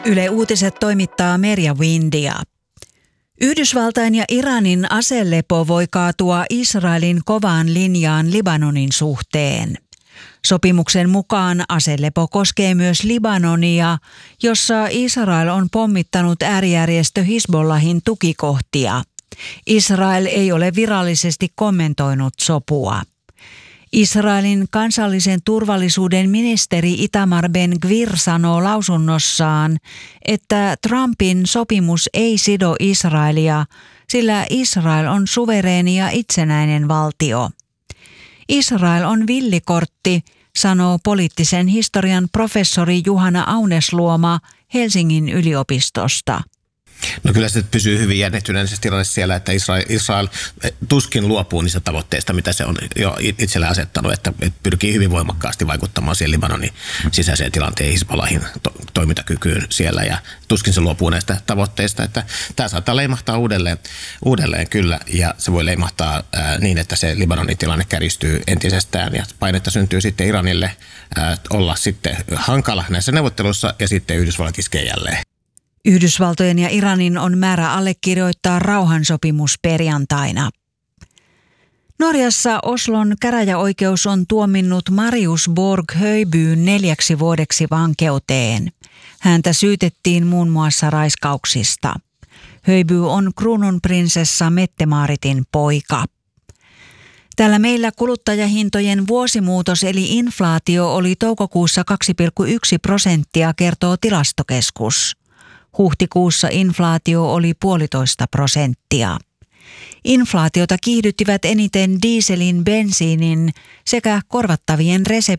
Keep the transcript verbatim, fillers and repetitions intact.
Yle Uutiset toimittaa Merja Windia. Yhdysvaltain ja Iranin aselepo voi kaatua Israelin kovaan linjaan Libanonin suhteen. Sopimuksen mukaan aselepo koskee myös Libanonia, jossa Israel on pommittanut äärijärjestö Hizbollahin tukikohtia. Israel ei ole virallisesti kommentoinut sopua. Israelin kansallisen turvallisuuden ministeri Itamar Ben-Gvir sanoo lausunnossaan, että Trumpin sopimus ei sido Israelia, sillä Israel on suvereeni ja itsenäinen valtio. Israel on villikortti, sanoo poliittisen historian professori Juhana Aunesluoma Helsingin yliopistosta. No kyllä se pysyy hyvin jännittyneenä se tilanne siellä, että Israel, Israel tuskin luopuu niistä tavoitteista, mitä se on jo itselle asettanut, että, että pyrkii hyvin voimakkaasti vaikuttamaan siihen Libanonin sisäiseen tilanteen Hizbollahin to, toimintakykyyn siellä ja tuskin se luopuu näistä tavoitteista, että tämä saattaa leimahtaa uudelleen, uudelleen kyllä ja se voi leimahtaa ää, niin, että se Libanonin tilanne kärjistyy entisestään ja painetta syntyy sitten Iranille ää, olla sitten hankala näissä neuvotteluissa ja sitten Yhdysvallat iskee jälleen. Yhdysvaltojen ja Iranin on määrä allekirjoittaa rauhansopimus perjantaina. Norjassa Oslon käräjäoikeus on tuominnut Marius Borg Høibyyn neljäksi vuodeksi vankeuteen. Häntä syytettiin muun muassa raiskauksista. Høiby on kruununprinsessa Mette-Maaritin poika. Täällä meillä kuluttajahintojen vuosimuutos eli inflaatio oli toukokuussa kaksi pilkku yksi prosenttia, kertoo Tilastokeskus. Huhtikuussa inflaatio oli puolitoista prosenttia. Inflaatiota kiihdyttivät eniten dieselin, bensiinin sekä korvattavien